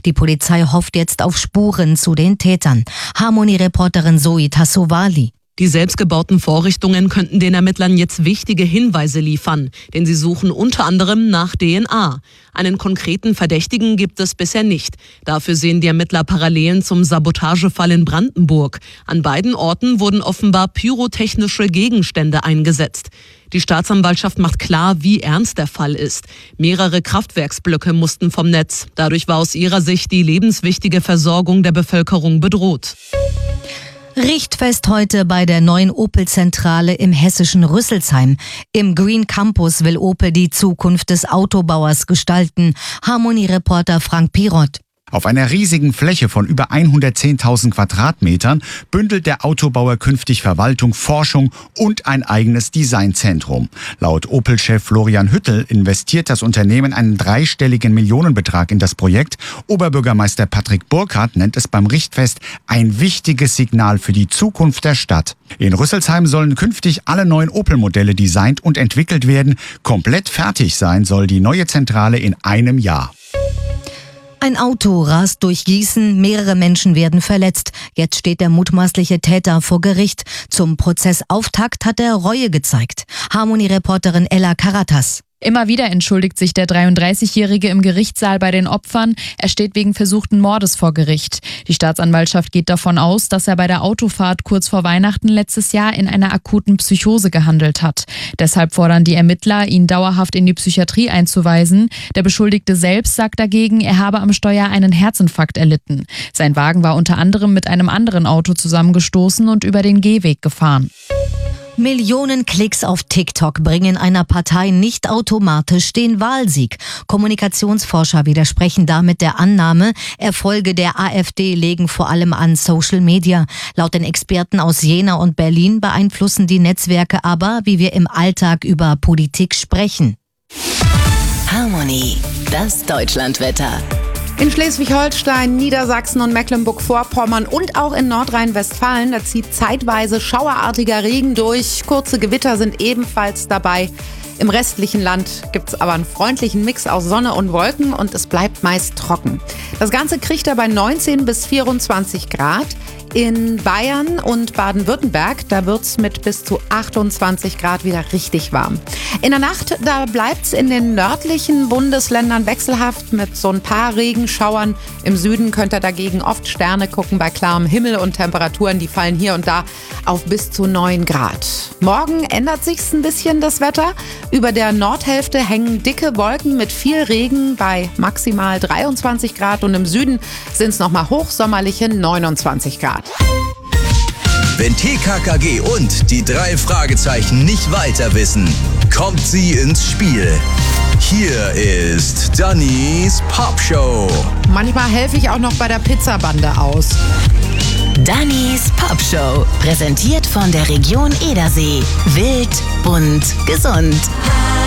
Die Polizei hofft jetzt auf Spuren zu den Tätern. Harmony-Reporterin Zoe Tassovali. Die selbstgebauten Vorrichtungen könnten den Ermittlern jetzt wichtige Hinweise liefern, denn sie suchen unter anderem nach DNA. Einen konkreten Verdächtigen gibt es bisher nicht. Dafür sehen die Ermittler Parallelen zum Sabotagefall in Brandenburg. An beiden Orten wurden offenbar pyrotechnische Gegenstände eingesetzt. Die Staatsanwaltschaft macht klar, wie ernst der Fall ist. Mehrere Kraftwerksblöcke mussten vom Netz. Dadurch war aus ihrer Sicht die lebenswichtige Versorgung der Bevölkerung bedroht. Richtfest heute bei der neuen Opel-Zentrale im hessischen Rüsselsheim. Im Green Campus will Opel die Zukunft des Autobauers gestalten. Harmony-Reporter Frank Pirot. Auf einer riesigen Fläche von über 110.000 Quadratmetern bündelt der Autobauer künftig Verwaltung, Forschung und ein eigenes Designzentrum. Laut Opel-Chef Florian Hüttel investiert das Unternehmen einen dreistelligen Millionenbetrag in das Projekt. Oberbürgermeister Patrick Burkhardt nennt es beim Richtfest ein wichtiges Signal für die Zukunft der Stadt. In Rüsselsheim sollen künftig alle neuen Opel-Modelle designt und entwickelt werden. Komplett fertig sein soll die neue Zentrale in einem Jahr. Ein Auto rast durch Gießen, mehrere Menschen werden verletzt. Jetzt steht der mutmaßliche Täter vor Gericht. Zum Prozessauftakt hat er Reue gezeigt. Harmony-Reporterin Ella Karatas. Immer wieder entschuldigt sich der 33-Jährige im Gerichtssaal bei den Opfern. Er steht wegen versuchten Mordes vor Gericht. Die Staatsanwaltschaft geht davon aus, dass er bei der Autofahrt kurz vor Weihnachten letztes Jahr in einer akuten Psychose gehandelt hat. Deshalb fordern die Ermittler, ihn dauerhaft in die Psychiatrie einzuweisen. Der Beschuldigte selbst sagt dagegen, er habe am Steuer einen Herzinfarkt erlitten. Sein Wagen war unter anderem mit einem anderen Auto zusammengestoßen und über den Gehweg gefahren. Millionen Klicks auf TikTok bringen einer Partei nicht automatisch den Wahlsieg. Kommunikationsforscher widersprechen damit der Annahme, Erfolge der AfD legen vor allem an Social Media. Laut den Experten aus Jena und Berlin beeinflussen die Netzwerke aber, wie wir im Alltag über Politik sprechen. Harmony, das Deutschlandwetter. In Schleswig-Holstein, Niedersachsen und Mecklenburg-Vorpommern und auch in Nordrhein-Westfalen, da zieht zeitweise schauerartiger Regen durch. Kurze Gewitter sind ebenfalls dabei. Im restlichen Land gibt es aber einen freundlichen Mix aus Sonne und Wolken und es bleibt meist trocken. Das Ganze kriegt er bei 19 bis 24 Grad. In Bayern und Baden-Württemberg, da wird es mit bis zu 28 Grad wieder richtig warm. In der Nacht, da bleibt es in den nördlichen Bundesländern wechselhaft mit so ein paar Regenschauern. Im Süden könnt ihr dagegen oft Sterne gucken bei klarem Himmel und Temperaturen, die fallen hier und da auf bis zu 9 Grad. Morgen ändert sich's ein bisschen das Wetter. Über der Nordhälfte hängen dicke Wolken mit viel Regen bei maximal 23 Grad und im Süden sind es nochmal hochsommerliche 29 Grad. Wenn TKKG und die 3 Fragezeichen nicht weiter wissen, kommt sie ins Spiel. Hier ist Dannys Popshow. Manchmal helfe ich auch noch bei der Pizzabande aus. Dannys Popshow, präsentiert von der Region Edersee. Wild, bunt, gesund.